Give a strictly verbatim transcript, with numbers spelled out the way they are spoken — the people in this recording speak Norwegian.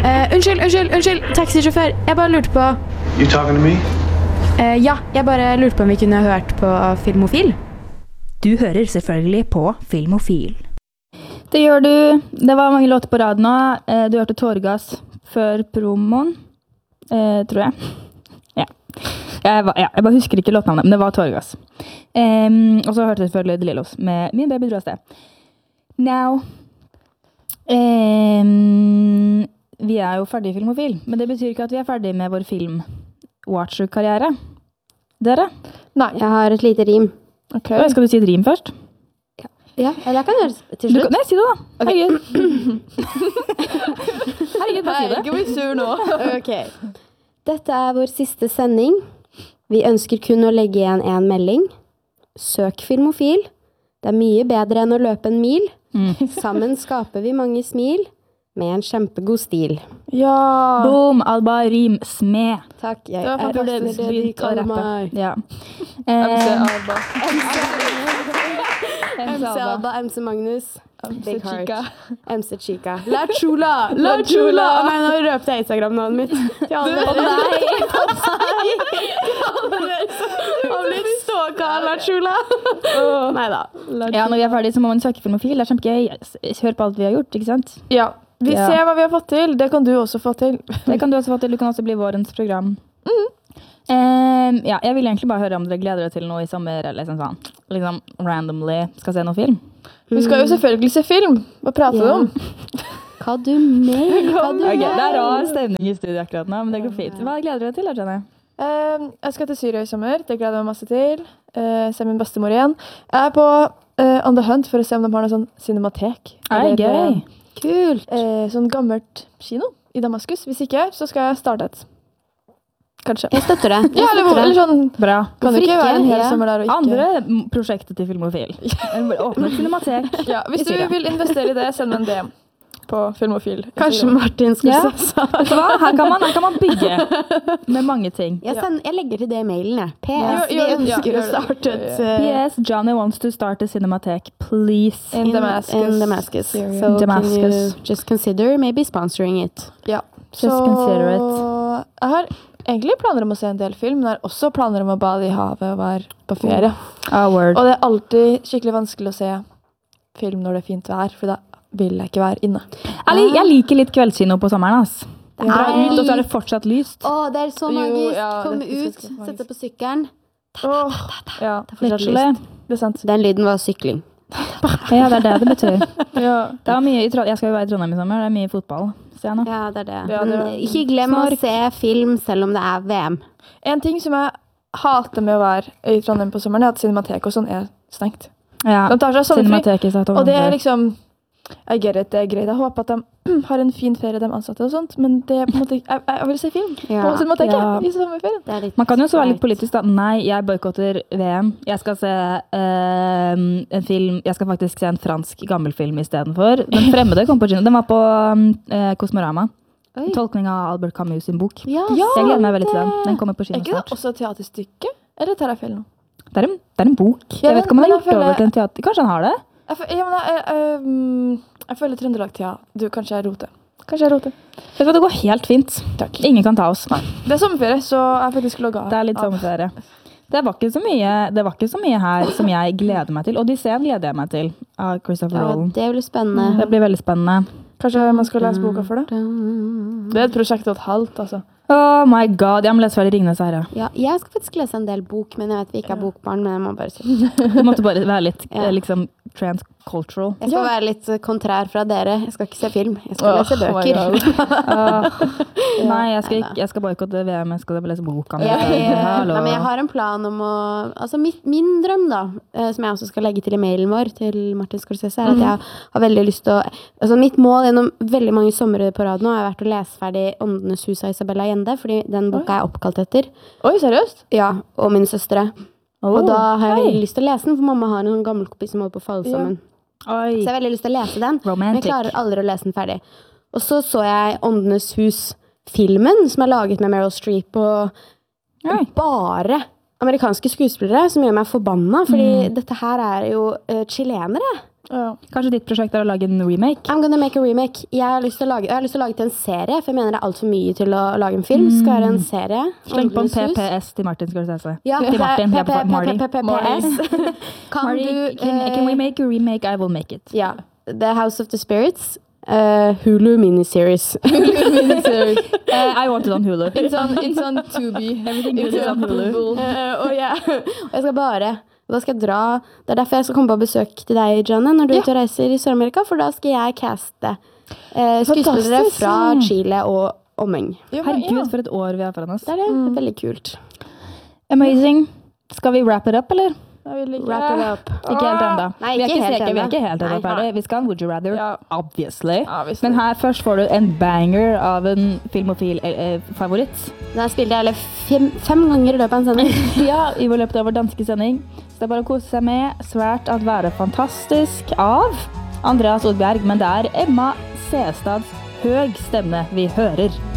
Uh, unnskyld, unnskyld, unnskyld, taxisjåfør. Jeg bare lurte på... You talking to me? Uh, ja, jeg bare lurte på om vi kunne hørt på Filmofil. Du hører selvfølgelig på Filmofil. Det gjør du. Det var mange låter på rad nå. Uh, du hørte Tårgass før promoen, uh, tror jeg. Ja. Jeg, var, ja. jeg bare husker ikke låtnavnet, men det var Tårgass. Um, og så hørte jeg selvfølgelig The Lillos med Min baby dro av sted. Now... Um, vi er jo ferdig i Filmofil, men det betyr ikke at vi er ferdig med vår film-watcher-karriere. Dere? Nei. Jeg har et lite rim. Okay. Skal du si et rim først? Ja, ja eller jeg kan gjøre det til slutt. Kan, nei, si det da. Okay. Herregud. Herregud, bare si det. Ikke bli sur nå. Ok. Dette er vår siste sending. Vi ønsker kun å legge igjen en melding. Søk Filmofil. Det er mye bedre enn å løpe en mil. Mm. Sammen skaper vi mange smil med en kjempegod stil. Ja! Boom! Alba Rim Smed. Takk, jeg er også det de kaller meg. Ja. M C Alba. M C Alba, M C Magnus. Big Heart. M C Chica. La Chula! La Chula! Å nei, nå røpte jeg Instagram-navnet mitt. Til alle dere. Nei! Har blitt ståka av La Chula. Neida. Ja, når vi er ferdige så må man søke Filmofil. Det er kjempegøy. Hør på alt vi har gjort, ikke sant? Ja. Vi ja. ser hva vi har fått til. Det kan du også få til. Det kan du også få til. Du kan også bli vårens program. Mm. Um, ja, jeg vil egentlig bare høre om dere gleder dere til noe i sommer, eller liksom sånn, liksom randomly skal se noe film. Vi skal jo selvfølgelig se film. Hva prater du ja. om? Hva du mener? Hva du okay, mener? Det er rar stemning i studiet akkurat nå, men det går fint. Hva gleder dere til, Arjane? Uh, jeg skal til Syria i sommer. Det gleder jeg meg masse til. Uh, se min bestemor igjen. Jeg er på uh, On The Hunt for å se om de har noe sånn cinematek. Er det gøy? Kult. Uh, sånn gammelt kino i Damaskus. Hvis ikke, så skal jeg starte et. Kanskje. Jeg støtter det. Jeg ja, eller, støtter eller sånn, bra. Kan det ikke være en hel ja. sommer der og ikke... Andre prosjektet til Filmofil. Åpne cinematek. Ja, hvis du vil investere i det, send meg en D M på Filmofil. Kanskje Martin skal ja. se seg. Her kan man, her kan man bygge med mange ting. Jeg, send, jeg legger til det i mailen, jeg. P S, ja, vi ja, ønsker ja, å starte et... Uh, P S, Johnny wants to start a cinematek, please. In Damascus. In Damascus. So Damascus. can you just consider maybe sponsoring it? Ja. Just så, consider it. Jeg har egentlig planer om å se en del film, men jeg har også planer om å bade i havet og være på ferie. Oh, word. Og det er alltid skikkelig vanskelig å se film når det er fint vær, for da vil jeg ikke være inne. Jeg, jeg liker litt kveldskino på sommeren, ass. Det er ut, og så er det fortsatt lyst. Åh, det er så magisk. Jo, ja, Komme ut, sette på sykkelen. Åh, ja, det er fortsatt lyst. Det er sant. Den lyden var sykling. Ja, det er det det betyr. Ja. Det er mye, jeg skal jo være i Trondheim i sommer, det er mye fotball. Ja, det er det. Ja, det Men ikke glem Snork. Å se film selv om det er V M. En ting som jeg hater med å være i Trondheim på sommeren er at cinematek og sånn er stengt. Ja, de tar seg sommerfri, og det er liksom jeg get it, det er greit. Jeg håper at de har en fin ferie, de ansatte og sånt, men det er på en måte jeg, jeg vil se film ja. på cinemateket ja. i sommerferien. Man kan jo også være litt politisk da. Nei, jeg boykotter V M. Jeg skal se uh, en film, jeg skal faktisk se en fransk gammelfilm i stedet for. Den fremmede kom på kino. Den var på uh, Kosmorama. Oi. Tolkning av Albert Camus sin bok. Ja, jeg gleder meg veldig til den. Den kommer på kino snart. Er ikke det også teaterstykke? Eller tar jeg feil nå? Det er en, det er en bok. Ja, jeg vet ikke om han har gjort føler... over til en teater. Kanskje han har det? Jeg, ja, men jeg, jeg, um, jeg føler Trøndelag til ja. Du, kanskje jeg roter. Kanskje jeg roter. Vet du hva, det går helt fint. Takk. Ingen kan ta oss. Nei. Det er sommerferie, så jeg faktisk logget av. Det er litt sommerferie. Det var ikke så mye, det var ikke så mye her som jeg gleder meg til. Odysseen gleder jeg meg til av Christopher ja, Nolan. Det blir spennende. Det blir veldig spennende. Kanskje man skal lese boka for det? Det er et prosjekt og et halvt, altså. Oh my god, jeg må lese ferdig Ringenes herre. Ja, jeg skal faktisk lese en del bok, men jeg vet vi ikke har bokbarn, men jeg må bare si. Du måtte bare være litt, ja. liksom, transcultural. Jeg skal ja. være litt kontrær fra dere. Jeg skal ikke se film, jeg skal oh, lese bøker. uh, nei, jeg skal, ikke, jeg skal boykotte V M, jeg skal lese boka. Ja, ja. Nei, men jeg har en plan om å... Altså, mitt, min drøm da, som jeg også skal legge til i mailen vår til Martin Scorsese, er at jeg har veldig lyst til å... Altså, mitt mål gjennom veldig mange somre på rad nå har vært å lese ferdig Åndenes hus av Isabella Allende, fordi den boka er oppkalt etter. Oi, seriøst? Ja, og min søstre. Oh, og da har jeg hei. veldig lyst til å lese den, for mamma har en gammel kopi som holder på å falle sammen. Ja. Så jeg har veldig lyst til å lese den, Romantic. men jeg klarer aldri å lese den ferdig. Og så så jeg Åndenes hus-filmen, som er laget med Meryl Streep, og Oi. bare amerikanske skuespillere, som gjør meg forbanna, fordi mm. dette her er jo uh, chilenere. Ja. Kanskje ditt prosjekt er å lage en remake? I'm gonna make a remake. Jeg har lyst til å lage, jeg har lyst til å lage til en serie, for jeg mener det er alt for mye til å lage en film. Skal være en serie. Sleng på en Åndenes hus. P P S til Martin, skal du se. Ja, til Martin, P- jeg er på P- Marty. P- P- P- P- S. Kan Marty, du... can, eh, can we make a remake? I will make it. Ja. The House of the Spirits. Uh, Hulu miniseries. Uh, I want it on Hulu. It's on, it's on Tubi. Everything good is on Hulu. Uh, og, jeg, og jeg skal bare Da skal jeg dra Det er derfor jeg skal komme på besøk til deg, Janne, når du er ute og reiser i Sør-Amerika, for da skal jeg caste uh, skuespillere Fantastisk. fra Chile og omheng. Jo, men Herregud, ja. for et år vi har foran oss. Det er det. Det er veldig kult. Amazing. Skal vi wrap it up, eller? Jeg vil ikke. Wrap it up. Ikke helt enda. Nei, vi er ikke ikke, helt streket, vi er enda. ikke helt enda Nei. ferdig. Vi skal ha en Would You Rather, Ja. obviously. Ja, visst. Men her først får du en banger av en filmofil-favoritt. Den spilte jeg eller fem, fem ganger i løpet av en sending. Ja, i vår løpet av vår danske sending. Så det er bare å kose seg med Svært at være fantastisk av Andreas Odbjerg, men det er Emma Sestads høg stemme vi hører.